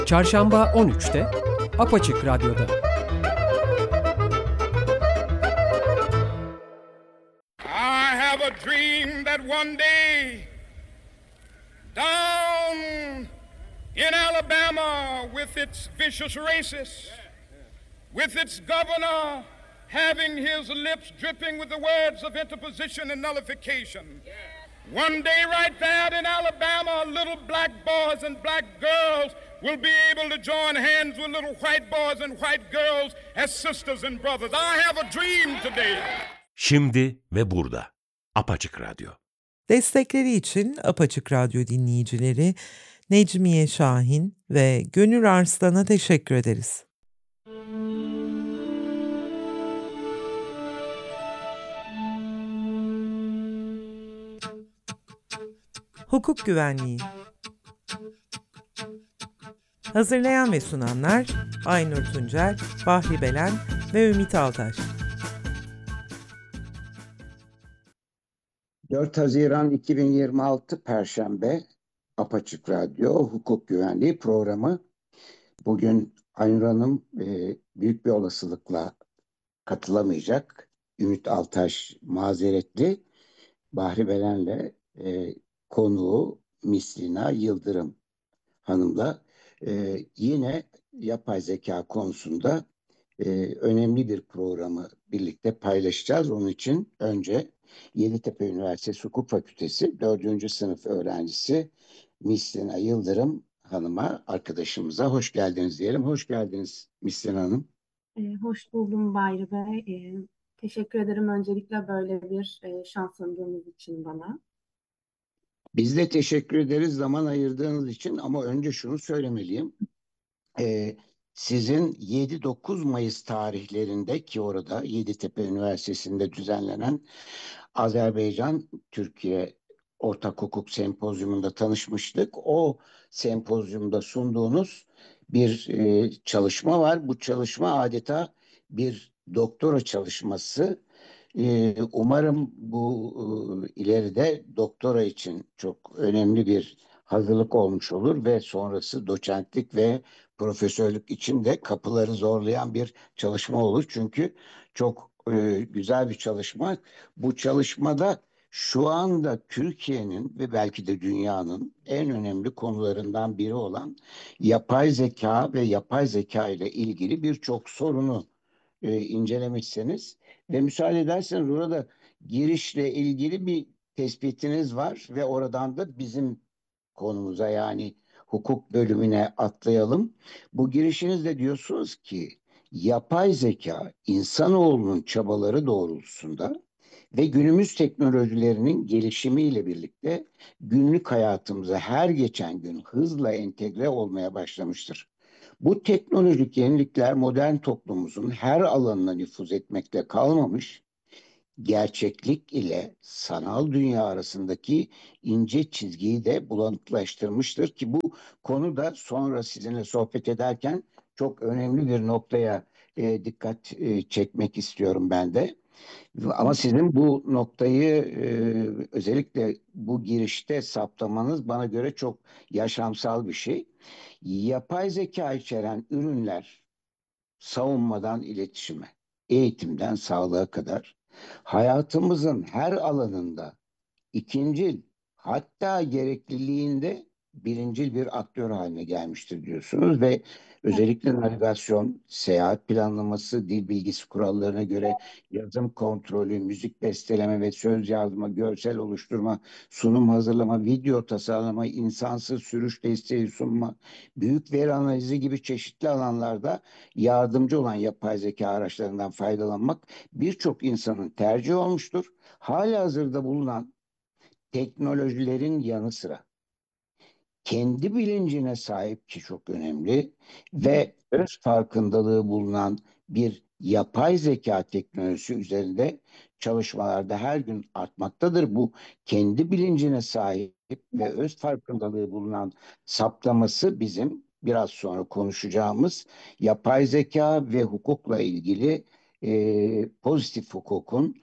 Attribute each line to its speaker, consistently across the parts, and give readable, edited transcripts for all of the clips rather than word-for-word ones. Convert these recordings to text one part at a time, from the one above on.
Speaker 1: Çarşamba 13'te Apaçık Radyo'da.
Speaker 2: I have a dream that one day down in Alabama with its vicious racists, with its governor having his lips dripping with the words of interposition and nullification. One day right there in Alabama, little black boys and black girls will be able to join hands with little white boys and white girls as sisters and brothers. I have a dream today.
Speaker 3: Şimdi ve burada. Apaçık Radyo.
Speaker 4: Destekleri için Apaçık Radyo dinleyicileri Necmiye Şahin ve Gönül Arslan'a teşekkür ederiz. Hukuk Güvenliği. Hazırlayan ve sunanlar Aynur Tuncel, Bahri Belen ve Ümit Altaş.
Speaker 5: 4 Haziran 2026 Perşembe Apaçık Radyo Hukuk Güvenliği programı. Bugün Aynur Hanım büyük bir olasılıkla katılamayacak. Ümit Altaş mazeretli. Bahri Belen'le konuğu Mislina Yıldırım Hanım'la yine yapay zeka konusunda önemli bir programı birlikte paylaşacağız. Onun için önce Yeditepe Üniversitesi Hukuk Fakültesi 4. sınıf öğrencisi Mislina Yıldırım Hanım'a, arkadaşımıza hoş geldiniz diyelim. Hoş geldiniz Mislina Hanım.
Speaker 6: Hoş buldum Bayri Bey. Teşekkür ederim öncelikle böyle bir şans tanıdığınız için bana.
Speaker 5: Biz de teşekkür ederiz zaman ayırdığınız için, ama önce şunu söylemeliyim. Sizin 7-9 Mayıs tarihlerinde, ki orada Yeditepe Üniversitesi'nde düzenlenen Azerbaycan-Türkiye Ortak Hukuk Sempozyumunda tanışmıştık. O sempozyumda sunduğunuz bir çalışma var. Bu çalışma adeta bir doktora çalışması. Umarım bu ileride doktora için çok önemli bir hazırlık olmuş olur ve sonrası doçentlik ve profesörlük için de kapıları zorlayan bir çalışma olur. Çünkü çok güzel bir çalışma. Bu çalışmada şu anda Türkiye'nin ve belki de dünyanın en önemli konularından biri olan yapay zeka ve yapay zeka ile ilgili birçok sorunu incelemişsiniz. Ve müsaade ederseniz orada girişle ilgili bir tespitiniz var ve oradan da bizim konumuza, yani hukuk bölümüne atlayalım. Bu girişinizde diyorsunuz ki yapay zeka insanoğlunun çabaları doğrultusunda ve günümüz teknolojilerinin gelişimiyle birlikte günlük hayatımıza her geçen gün hızla entegre olmaya başlamıştır. Bu teknolojik yenilikler modern toplumumuzun her alanına nüfuz etmekle kalmamış, gerçeklik ile sanal dünya arasındaki ince çizgiyi de bulanıklaştırmıştır, ki bu konu da sonra sizinle sohbet ederken çok önemli bir noktaya dikkat çekmek istiyorum ben de. Ama sizin bu noktayı özellikle bu girişte saptamanız bana göre çok yaşamsal bir şey. Yapay zeka içeren ürünler savunmadan iletişime, eğitimden sağlığa kadar hayatımızın her alanında ikincil, hatta gerekliliğinde birincil bir aktör haline gelmiştir diyorsunuz ve özellikle navigasyon, seyahat planlaması, dil bilgisi kurallarına göre yazım kontrolü, müzik besteleme ve söz yazma, görsel oluşturma, sunum hazırlama, video tasarlama, insansız sürüş desteği sunma, büyük veri analizi gibi çeşitli alanlarda yardımcı olan yapay zeka araçlarından faydalanmak birçok insanın tercihi olmuştur. Halihazırda bulunan teknolojilerin yanı sıra kendi bilincine sahip, ki çok önemli, ve öz farkındalığı bulunan bir yapay zeka teknolojisi üzerinde çalışmalarda her gün artmaktadır. Bu kendi bilincine sahip ve öz farkındalığı bulunan saptaması bizim biraz sonra konuşacağımız yapay zeka ve hukukla ilgili pozitif hukukun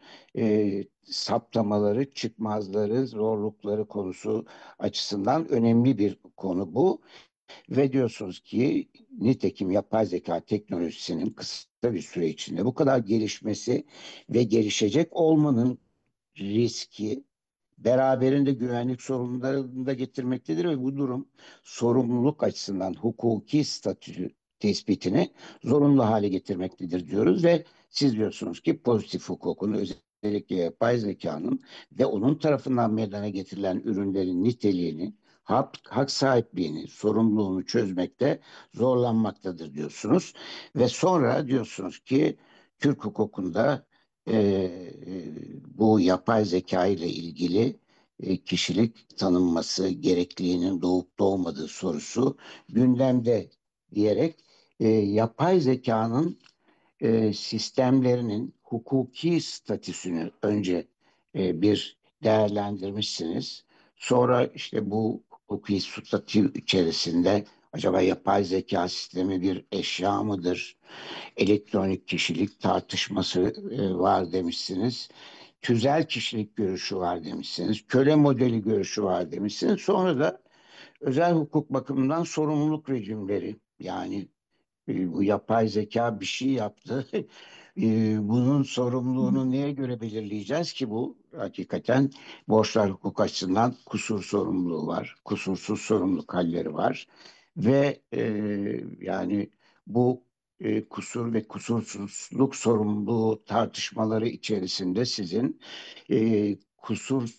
Speaker 5: saptamaları, çıkmazları, zorlukları konusu açısından önemli bir konu bu. Ve diyorsunuz ki nitekim yapay zeka teknolojisinin kısa bir süre içinde bu kadar gelişmesi ve gelişecek olmanın riski beraberinde güvenlik sorunlarını da getirmektedir ve bu durum sorumluluk açısından hukuki statü tespitini zorunlu hale getirmektedir diyoruz ve siz diyorsunuz ki pozitif hukukun özellikle yapay zekanın ve onun tarafından meydana getirilen ürünlerin niteliğini, hak sahipliğini, sorumluluğunu çözmekte zorlanmaktadır diyorsunuz ve sonra diyorsunuz ki Türk hukukunda e, bu yapay zeka ile ilgili kişilik tanınması gerekliliğinin doğup doğmadığı sorusu gündemde diyerek yapay zekanın sistemlerinin hukuki statüsünü önce bir değerlendirmişsiniz. Sonra işte bu hukuki statü içerisinde acaba yapay zeka sistemi bir eşya mıdır? Elektronik kişilik tartışması var demişsiniz. Tüzel kişilik görüşü var demişsiniz. Köle modeli görüşü var demişsiniz. Sonra da özel hukuk bakımından sorumluluk rejimleri, yani bu yapay zeka bir şey yaptı. Bunun sorumluluğunu neye göre belirleyeceğiz ki bu hakikaten borçlar hukuk açısından kusur sorumluluğu var. Kusursuz sorumluluk halleri var. Ve yani bu kusur ve kusursuzluk sorumluluğu tartışmaları içerisinde sizin kusur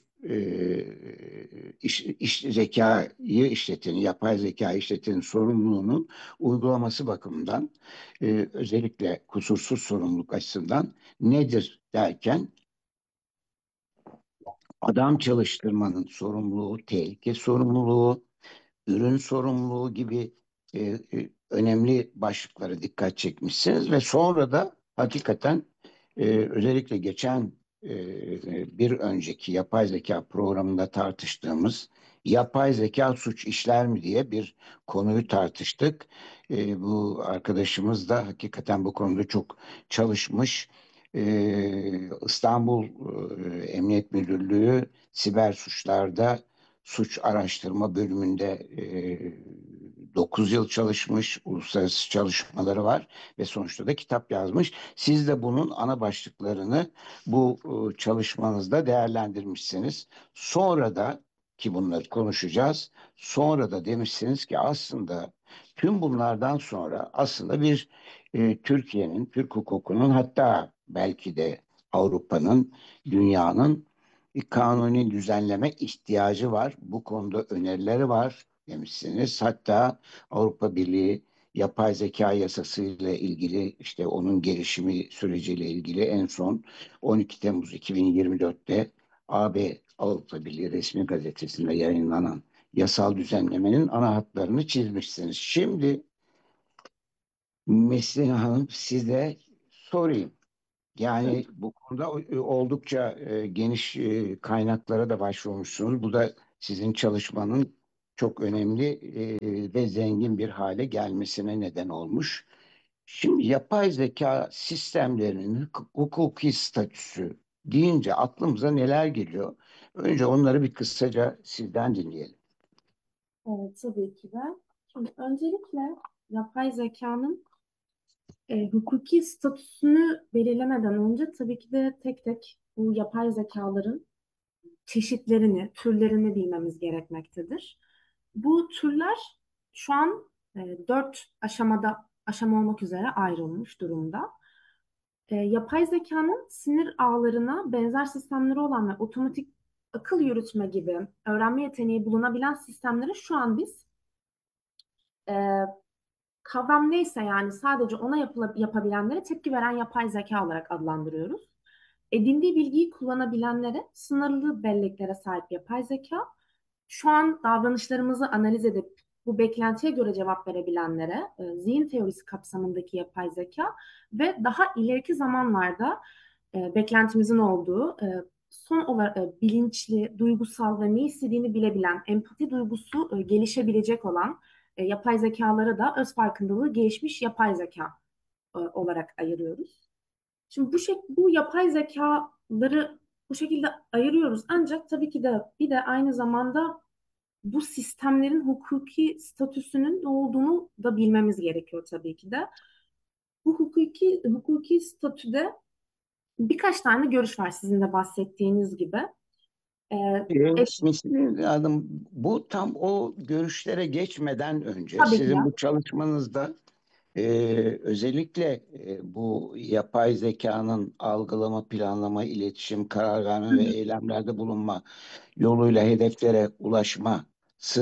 Speaker 5: zekayı işletin, yapay zeka işletin sorumluluğunun uygulaması bakımından özellikle kusursuz sorumluluk açısından nedir derken adam çalıştırmanın sorumluluğu, tehlike sorumluluğu, ürün sorumluluğu gibi önemli başlıklara dikkat çekmişsiniz ve sonra da hakikaten özellikle geçen bir önceki yapay zeka programında tartıştığımız yapay zeka suç işler mi diye bir konuyu tartıştık. Bu arkadaşımız da hakikaten bu konuda çok çalışmış. İstanbul Emniyet Müdürlüğü Siber Suçlarda Suç Araştırma Bölümünde 9 yıl çalışmış, uluslararası çalışmaları var ve sonuçta da kitap yazmış. Siz de bunun ana başlıklarını bu çalışmanızda değerlendirmişsiniz. Sonra da ki bunları konuşacağız. Sonra da demişsiniz ki aslında tüm bunlardan sonra aslında bir Türkiye'nin, Türk hukukunun hatta belki de Avrupa'nın, dünyanın bir kanuni düzenleme ihtiyacı var. Bu konuda önerileri var demişsiniz. Hatta Avrupa Birliği yapay zeka yasası ile ilgili işte onun gelişimi süreciyle ilgili en son 12 Temmuz 2024'te AB Avrupa Birliği resmi gazetesinde yayınlanan yasal düzenlemenin ana hatlarını çizmişsiniz. Şimdi Mesliha Hanım size sorayım. Yani bu konuda oldukça geniş kaynaklara da başvurmuşsunuz. Bu da sizin çalışmanın çok önemli ve zengin bir hale gelmesine neden olmuş. Şimdi yapay zeka sistemlerinin hukuki statüsü deyince aklımıza neler geliyor? Önce onları bir kısaca sizden dinleyelim.
Speaker 6: Evet, tabii ki de. Şimdi öncelikle yapay zekanın hukuki statüsünü belirlemeden önce tabii ki de tek tek bu yapay zekaların çeşitlerini, türlerini bilmemiz gerekmektedir. Bu türler şu an dört aşama olmak üzere ayrılmış durumda. Yapay zekanın sinir ağlarına benzer sistemleri olan ve otomatik akıl yürütme gibi öğrenme yeteneği bulunabilen sistemleri şu an biz e, kavram neyse yani sadece ona yapabilenlere tepki veren yapay zeka olarak adlandırıyoruz. Edindiği bilgiyi kullanabilenlere, sınırlı belleklere sahip yapay zeka, şu an davranışlarımızı analiz edip bu beklentiye göre cevap verebilenlere, zihin teorisi kapsamındaki yapay zeka ve daha ileriki zamanlarda beklentimizin olduğu son olarak bilinçli, duygusal ve ne istediğini bilebilen, empati duygusu gelişebilecek olan yapay zekalara da öz farkındalığı gelişmiş yapay zeka olarak ayırıyoruz. Şimdi bu yapay zekaları bu şekilde ayırıyoruz. Ancak tabii ki de bir de aynı zamanda bu sistemlerin hukuki statüsünün ne olduğunu da bilmemiz gerekiyor tabii ki de. Bu hukuki statüde birkaç tane görüş var sizin de bahsettiğiniz gibi. Eş,
Speaker 5: Mesela bu tam o görüşlere geçmeden önce
Speaker 6: tabii ki de.
Speaker 5: sizin bu çalışmanızda özellikle bu yapay zekanın algılama, planlama, iletişim, karar
Speaker 6: Hı
Speaker 5: verme ve
Speaker 6: hı.
Speaker 5: eylemlerde bulunma yoluyla hedeflere ulaşması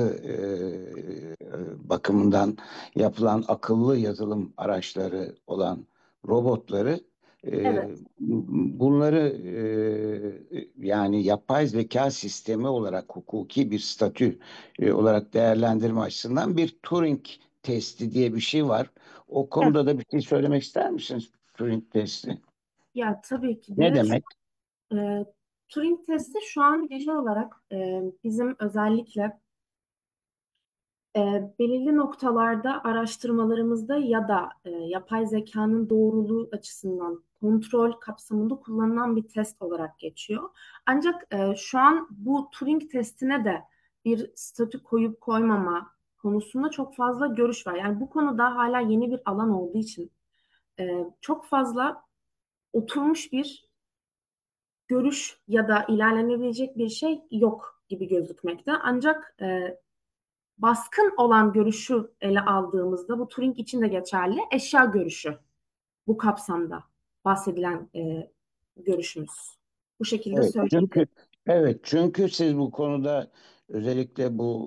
Speaker 5: bakımından yapılan akıllı yazılım araçları olan robotları e,
Speaker 6: Evet,
Speaker 5: bunları yani yapay zeka sistemi olarak hukuki bir statü olarak değerlendirme açısından bir Turing testi diye bir şey var. O
Speaker 6: evet.
Speaker 5: konuda da bir şey söylemek ister misiniz Turing testi?
Speaker 6: Ya tabii ki
Speaker 5: Ne
Speaker 6: de
Speaker 5: demek?
Speaker 6: e, Turing testi şu an genel olarak bizim özellikle e, belirli noktalarda araştırmalarımızda ya da yapay zekanın doğruluğu açısından kontrol kapsamında kullanılan bir test olarak geçiyor. Ancak şu an bu Turing testine de bir statü koyup koymama konusunda çok fazla görüş var. Yani bu konuda hala yeni bir alan olduğu için çok fazla oturmuş bir görüş ya da ilerlenebilecek bir şey yok gibi gözükmekte. Ancak baskın olan görüşü ele aldığımızda bu Turing için de geçerli eşya görüşü bu kapsamda bahsedilen görüşümüz. Bu şekilde
Speaker 5: Evet,
Speaker 6: söyleyebilirim.
Speaker 5: çünkü siz bu konuda özellikle bu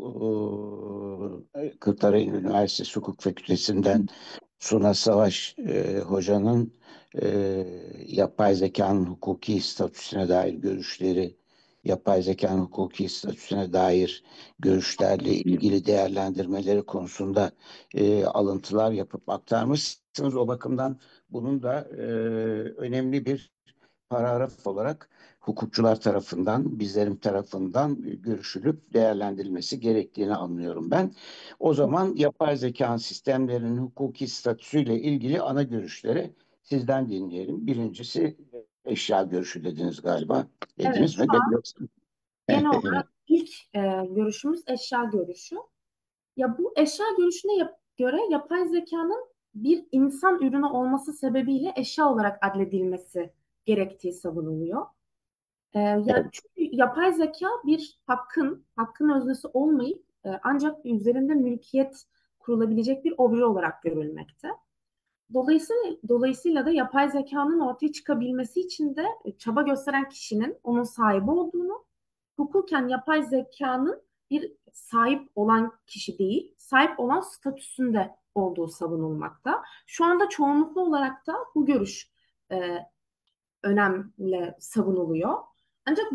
Speaker 5: Kırklareli Üniversitesi Hukuk Fakültesinden Suna Savaş hocanın e, yapay zekanın hukuki statüsüne dair görüşleri, yapay zekanın hukuki statüsüne dair görüşlerle ilgili değerlendirmeleri konusunda alıntılar yapıp aktarmışsınız. O bakımdan bunun da önemli bir paragraf olarak hukukçular tarafından, bizlerim tarafından görüşülüp değerlendirilmesi gerektiğini anlıyorum ben. O zaman yapay zeka sistemlerinin hukuki statüsüyle ilgili ana görüşleri sizden dinleyelim. Birincisi eşya görüşü dediniz galiba.
Speaker 6: Evet,
Speaker 5: Dediniz
Speaker 6: şu
Speaker 5: mi?
Speaker 6: an genel
Speaker 5: Evet.
Speaker 6: olarak ilk görüşümüz eşya görüşü. Ya bu eşya görüşüne göre yapay zekanın bir insan ürünü olması sebebiyle eşya olarak adledilmesi gerektiği savunuluyor. Ya
Speaker 5: Evet.
Speaker 6: çünkü yapay zeka bir hakkın öznesi olmayıp ancak üzerinde mülkiyet kurulabilecek bir obje olarak görülmekte. Dolayısıyla da yapay zekanın ortaya çıkabilmesi için de çaba gösteren kişinin onun sahibi olduğunu, hukuken yapay zekanın bir sahip olan kişi değil, sahip olan statüsünde olduğu savunulmakta. Şu anda çoğunluklu olarak da bu görüş e, önemli savunuluyor. Ancak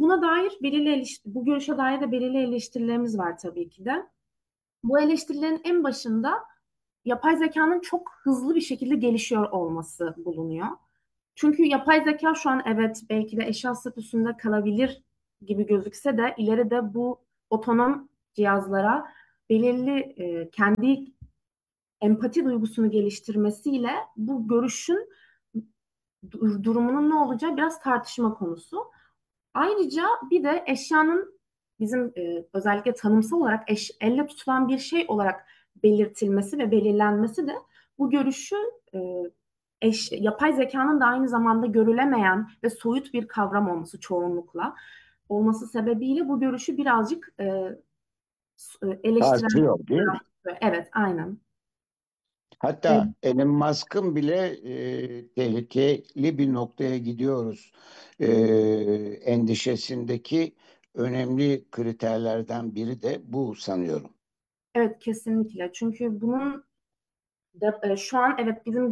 Speaker 6: bu görüşe dair de belirli eleştirilerimiz var tabii ki de. Bu eleştirilerin en başında yapay zekanın çok hızlı bir şekilde gelişiyor olması bulunuyor. Çünkü yapay zeka şu an evet belki de eşya statüsünde kalabilir gibi gözükse de ileride bu otonom cihazlara belirli kendi empati duygusunu geliştirmesiyle bu görüşün durumunun ne olacağı biraz tartışma konusu. Ayrıca bir de eşyanın bizim özellikle tanımsal olarak elle tutulan bir şey olarak belirtilmesi ve belirlenmesi de bu görüşü e, yapay zekanın da aynı zamanda görülemeyen ve soyut bir kavram olması çoğunlukla olması sebebiyle bu görüşü birazcık eleştiren
Speaker 5: Artıyor değil mi?
Speaker 6: taraf. Evet, aynen.
Speaker 5: Hatta Elon Musk'ın bile tehlikeli bir noktaya gidiyoruz. E, Endişesindeki önemli kriterlerden biri de bu sanıyorum.
Speaker 6: Evet, kesinlikle. Çünkü bunun şu an evet bizim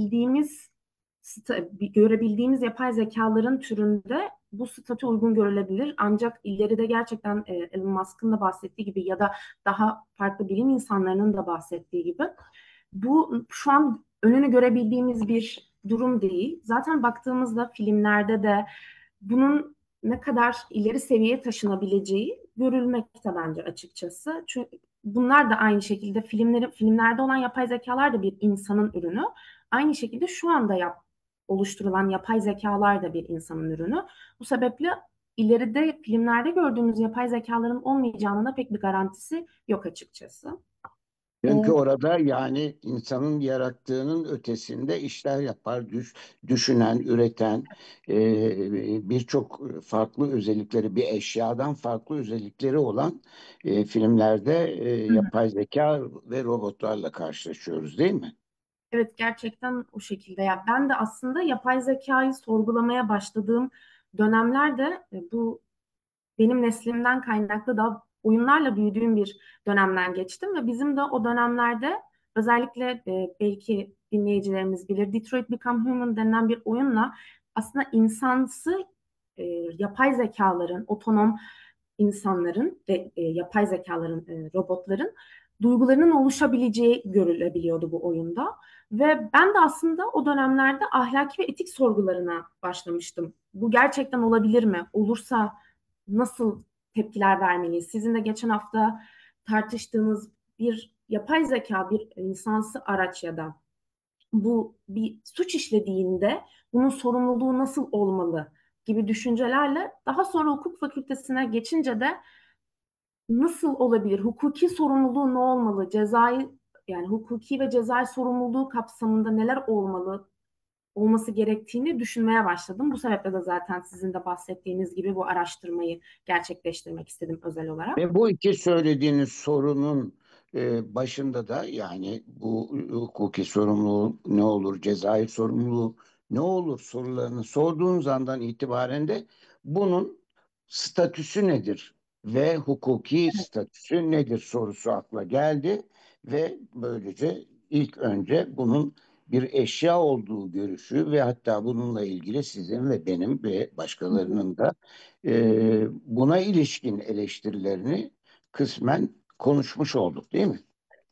Speaker 6: görebildiğimiz yapay zekaların türünde bu statü uygun görülebilir. Ancak ileride gerçekten Elon Musk'ın da bahsettiği gibi ya da daha farklı bilim insanlarının da bahsettiği gibi bu şu an önünü görebildiğimiz bir durum değil. Zaten baktığımızda filmlerde de bunun ne kadar ileri seviyeye taşınabileceği görülmekte bence açıkçası. Çünkü bunlar da aynı şekilde filmlerde olan yapay zekalar da bir insanın ürünü. Aynı şekilde şu anda oluşturulan yapay zekalar da bir insanın ürünü. Bu sebeple ileride filmlerde gördüğümüz yapay zekaların olmayacağının da pek bir garantisi yok açıkçası.
Speaker 5: Çünkü
Speaker 6: Ee,
Speaker 5: orada yani insanın yarattığının ötesinde işler yapar, düşünen, üreten birçok farklı özellikleri, bir eşyadan farklı özellikleri olan filmlerde
Speaker 6: Hı hı.
Speaker 5: yapay zeka ve robotlarla karşılaşıyoruz, değil mi?
Speaker 6: Evet, gerçekten o şekilde. Ya ben de aslında yapay zekayı sorgulamaya başladığım dönemlerde bu benim neslimden kaynaklı da oyunlarla büyüdüğüm bir dönemden geçtim ve bizim de o dönemlerde özellikle belki dinleyicilerimiz bilir, Detroit Become Human denilen bir oyunla aslında insansı e, yapay zekaların, otonom insanların ve yapay zekaların, robotların duygularının oluşabileceği görülebiliyordu bu oyunda. Ve ben de aslında o dönemlerde ahlaki ve etik sorgularına başlamıştım. Bu gerçekten olabilir mi? Olursa nasıl tepkiler vermeliyiz? Sizin de geçen hafta tartıştığınız bir yapay zeka, bir insansı araç ya da bu bir suç işlediğinde bunun sorumluluğu nasıl olmalı gibi düşüncelerle daha sonra hukuk fakültesine geçince de nasıl olabilir? Hukuki sorumluluğu ne olmalı? Cezai yani hukuki ve cezai sorumluluğu kapsamında neler olması gerektiğini düşünmeye başladım. Bu sebeple de zaten sizin de bahsettiğiniz gibi bu araştırmayı gerçekleştirmek istedim özel olarak.
Speaker 5: Ve bu iki söylediğiniz sorunun başında da yani bu hukuki sorumluluğu ne olur, cezai sorumluluğu ne olur sorularını sorduğunuz andan itibaren de bunun statüsü nedir ve hukuki statüsü nedir sorusu akla geldi ve böylece ilk önce bunun bir eşya olduğu görüşü ve hatta bununla ilgili sizin ve benim ve başkalarının da buna ilişkin eleştirilerini kısmen konuşmuş olduk, değil mi?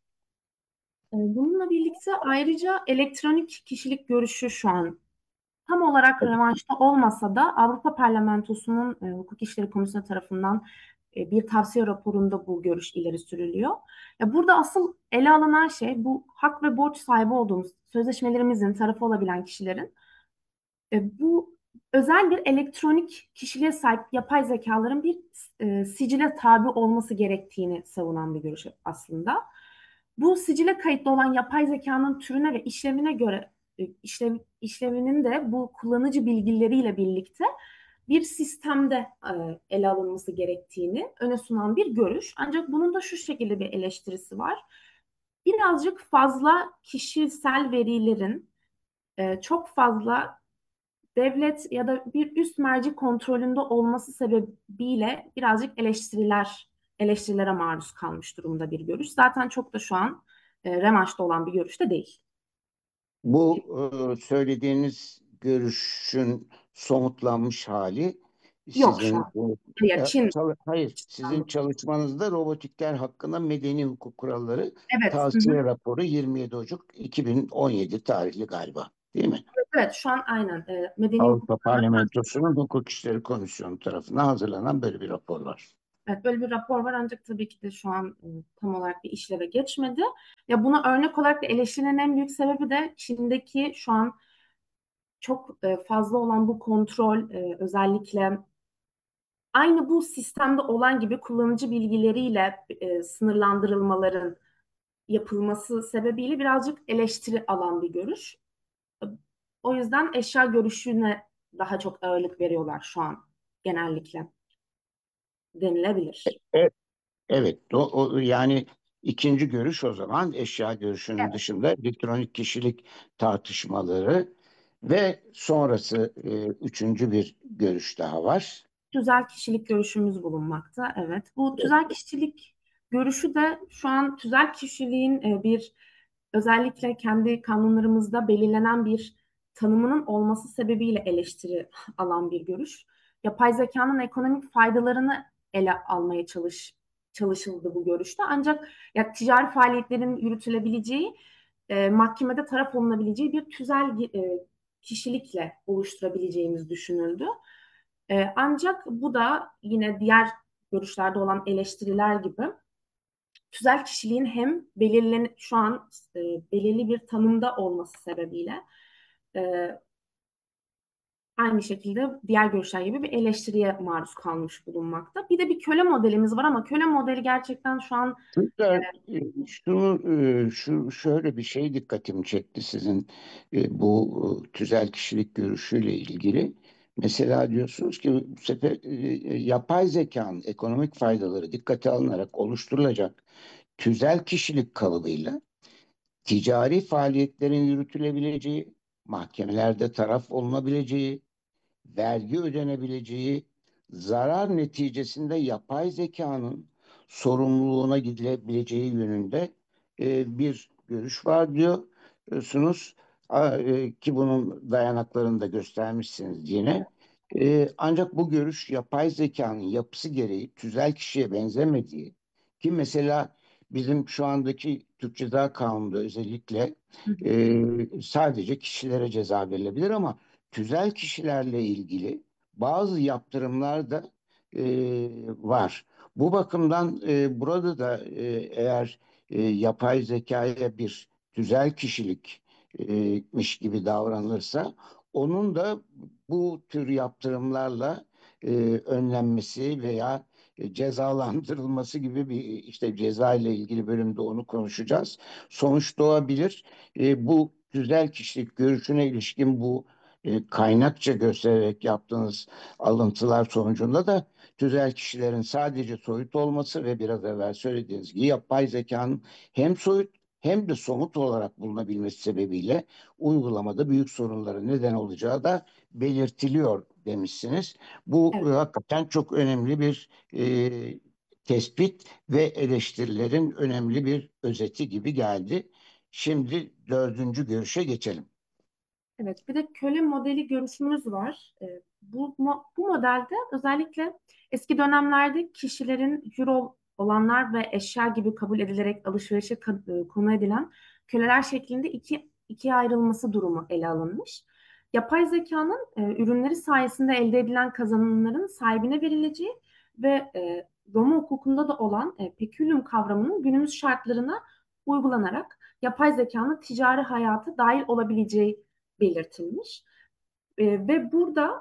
Speaker 6: Bununla birlikte ayrıca elektronik kişilik görüşü şu an tam olarak revanşta olmasa da Avrupa Parlamentosu'nun Hukuk İşleri Komisyonu tarafından bir tavsiye raporunda bu görüş ileri sürülüyor. Ya burada asıl ele alınan şey bu hak ve borç sahibi olduğumuz sözleşmelerimizin tarafı olabilen kişilerin bu özel bir elektronik kişiliğe sahip yapay zekaların bir sicile tabi olması gerektiğini savunan bir görüş aslında. Bu sicile kayıtlı olan yapay zekanın türüne ve işlevine göre işlevinin de bu kullanıcı bilgileriyle birlikte bir sistemde ele alınması gerektiğini öne sunan bir görüş. Ancak bunun da şu şekilde bir eleştirisi var. Birazcık fazla kişisel verilerin çok fazla devlet ya da bir üst merci kontrolünde olması sebebiyle birazcık eleştirilere maruz kalmış durumda bir görüş. Zaten çok da şu an revaçta olan bir görüş de değil.
Speaker 5: Bu söylediğiniz görüşün somutlanmış hali
Speaker 6: Yok şu
Speaker 5: sizin
Speaker 6: an. Ya Çin.
Speaker 5: hayır, sizin çalışmanızda robotikler hakkında medeni hukuk kuralları
Speaker 6: Evet. Hı hı.
Speaker 5: tavsiye raporu 27 Ocak 2017 tarihli galiba, değil mi?
Speaker 6: Evet, şu an aynen medeni hukuk.
Speaker 5: Avrupa Parlamentosu'nun Hukuk İşleri Komisyonu tarafından hazırlanan böyle bir rapor var.
Speaker 6: Evet, böyle bir rapor var ancak tabii ki de şu an tam olarak bir işleve geçmedi. Ya buna örnek olarak da eleştirinin en büyük sebebi de Çin'deki şu an çok fazla olan bu kontrol, özellikle aynı bu sistemde olan gibi kullanıcı bilgileriyle sınırlandırılmaların yapılması sebebiyle birazcık eleştiri alan bir görüş. O yüzden eşya görüşüne daha çok ağırlık veriyorlar şu an genellikle denilebilir.
Speaker 5: Evet, evet, yani ikinci görüş o zaman eşya görüşünün
Speaker 6: Evet.
Speaker 5: dışında elektronik kişilik tartışmaları ve sonrası üçüncü bir görüş daha var.
Speaker 6: Tüzel kişilik görüşümüz bulunmakta. Evet. Bu tüzel kişilik görüşü de şu an tüzel kişiliğin bir özellikle kendi kanunlarımızda belirlenen bir tanımının olması sebebiyle eleştiri alan bir görüş. Yapay zekanın ekonomik faydalarını ele almaya çalışıldı bu görüşte. Ancak ya ticari faaliyetlerin yürütülebileceği, mahkemede taraf olunabileceği bir tüzel kişilikle oluşturabileceğimiz düşünüldü. Ancak bu da yine diğer görüşlerde olan eleştiriler gibi tüzel kişiliğin hem şu an belirli bir tanımda olması sebebiyle e, aynı şekilde diğer görüşler gibi bir eleştiriye maruz kalmış bulunmakta. Bir de bir köle modelimiz var ama köle modeli gerçekten şu an
Speaker 5: Tekrar şöyle bir şey dikkatimi çekti sizin bu tüzel kişilik görüşüyle ilgili. Mesela diyorsunuz ki bu sefer yapay zekanın ekonomik faydaları dikkate alınarak oluşturulacak tüzel kişilik kalıbıyla ticari faaliyetlerin yürütülebileceği, mahkemelerde taraf olunabileceği, vergi ödenebileceği, zarar neticesinde yapay zekanın sorumluluğuna gidilebileceği yönünde bir görüş var diyorsunuz. Ki bunun dayanaklarını da göstermişsiniz yine. Ancak bu görüş yapay zekanın yapısı gereği tüzel kişiye benzemediği ki mesela bizim şu andaki Türk Ceza Kanunu'nda özellikle sadece kişilere ceza verilebilir ama tüzel kişilerle ilgili bazı yaptırımlar da var. Bu bakımdan burada da eğer yapay zekaya bir tüzel kişilikmiş gibi davranılırsa onun da bu tür yaptırımlarla e, önlenmesi veya cezalandırılması gibi bir işte ceza ile ilgili bölümde onu konuşacağız. Sonuç doğabilir. Bu tüzel kişilik görüşüne ilişkin bu kaynakça göstererek yaptığınız alıntılar sonucunda da tüzel kişilerin sadece soyut olması ve biraz evvel söylediğiniz gibi yapay zekanın hem soyut hem de somut olarak bulunabilmesi sebebiyle uygulamada büyük sorunlara neden olacağı da belirtiliyor demişsiniz. Bu
Speaker 6: evet.
Speaker 5: hakikaten çok önemli bir tespit ve eleştirilerin önemli bir özeti gibi geldi. Şimdi dördüncü görüşe geçelim.
Speaker 6: Evet, bir de köle modeli görüşümüz var. Bu modelde özellikle eski dönemlerde kişilerin euro olanlar ve eşya gibi kabul edilerek alışverişe konu edilen köleler şeklinde ikiye ayrılması durumu ele alınmış. Yapay zekanın ürünleri sayesinde elde edilen kazanımların sahibine verileceği ve Roma hukukunda da olan pekülüm kavramının günümüz şartlarına uygulanarak yapay zekanın ticari hayata dahil olabileceği belirtilmiş. Ve burada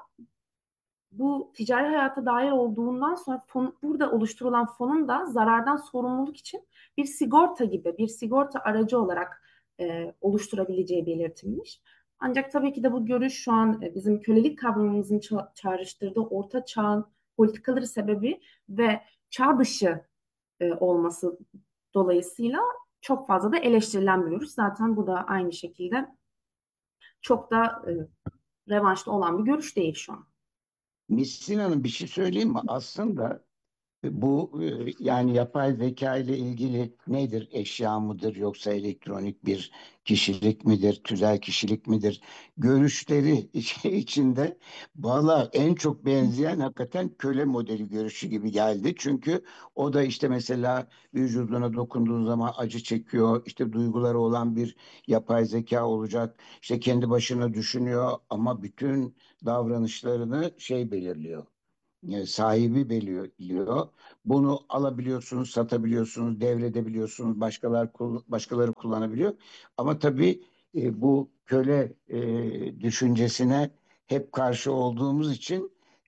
Speaker 6: bu ticari hayata dair olduğundan sonra burada oluşturulan fonun da zarardan sorumluluk için bir sigorta gibi bir sigorta aracı olarak oluşturabileceği belirtilmiş. Ancak tabii ki de bu görüş şu an bizim kölelik kavramımızın çağrıştırdığı orta çağın politikaları sebebi ve çağ dışı olması dolayısıyla çok fazla da eleştirilen bir görüş. Zaten bu da aynı şekilde çok da revanşta olan bir görüş değil şu an.
Speaker 5: Miskin Hanım bir şey söyleyeyim mi? Aslında bu yani yapay zeka ile ilgili nedir? Eşya mıdır yoksa elektronik bir kişilik midir? Tüzel kişilik midir? Görüşleri içinde valla en çok benzeyen hakikaten köle modeli görüşü gibi geldi. Çünkü o da işte mesela vücuduna dokunduğun zaman acı çekiyor. İşte duyguları olan bir yapay zeka olacak. İşte kendi başına düşünüyor ama bütün davranışlarını şey belirliyor, sahibi belirliyor. Bunu alabiliyorsunuz, satabiliyorsunuz, devredebiliyorsunuz, başkaları kullanabiliyor. Ama tabii bu köle düşüncesine hep karşı olduğumuz için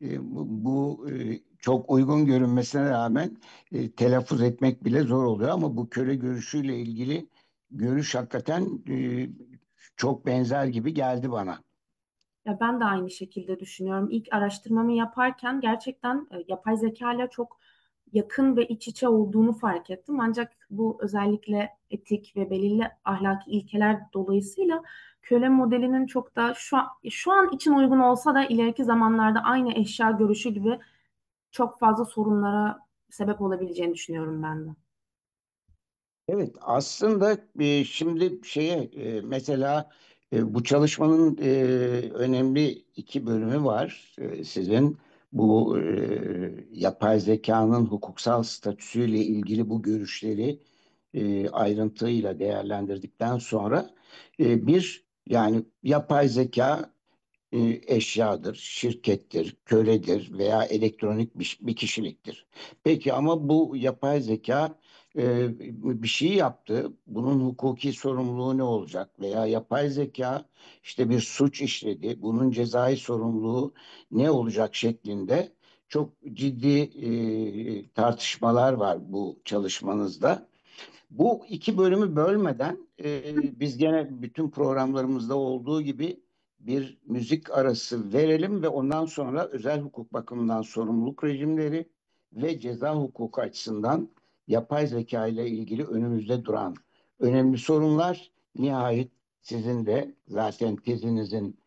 Speaker 5: çok uygun görünmesine rağmen telaffuz etmek bile zor oluyor. Ama bu köle görüşüyle ilgili görüş hakikaten çok benzer gibi geldi bana.
Speaker 6: Ya ben de aynı şekilde düşünüyorum. İlk araştırmamı yaparken gerçekten yapay zeka ile çok yakın ve iç içe olduğunu fark ettim. Ancak bu özellikle etik ve belirli ahlaki ilkeler dolayısıyla köle modelinin çok da şu an için uygun olsa da ileriki zamanlarda aynı eşya görüşü gibi çok fazla sorunlara sebep olabileceğini düşünüyorum ben de.
Speaker 5: Evet, aslında şimdi mesela bu çalışmanın önemli iki bölümü var. Sizin bu yapay zekanın hukuksal statüsüyle ilgili bu görüşleri ayrıntıyla değerlendirdikten sonra bir yani yapay zeka eşyadır, şirkettir, köledir veya elektronik bir kişiliktir. Peki ama bu yapay zeka bir şey yaptı. Bunun hukuki sorumluluğu ne olacak? Veya yapay zeka işte bir suç işledi. Bunun cezai sorumluluğu ne olacak şeklinde çok ciddi tartışmalar var bu çalışmanızda. Bu iki bölümü bölmeden biz gene bütün programlarımızda olduğu gibi bir müzik arası verelim ve ondan sonra özel hukuk bakımından sorumluluk rejimleri ve ceza hukuku açısından yapay zeka ile ilgili önümüzde duran önemli sorunlar. Nihayet sizin de zaten tezinizin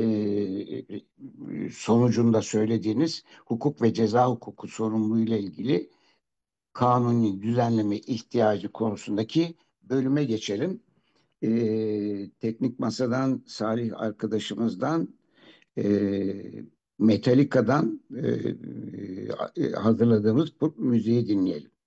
Speaker 5: sonucunda söylediğiniz hukuk ve ceza hukuku sorumluluğu ile ilgili kanuni düzenleme ihtiyacı konusundaki bölüme geçelim. Teknik Masa'dan Salih arkadaşımızdan e, Metallica'dan hazırladığımız bu müziği dinleyelim.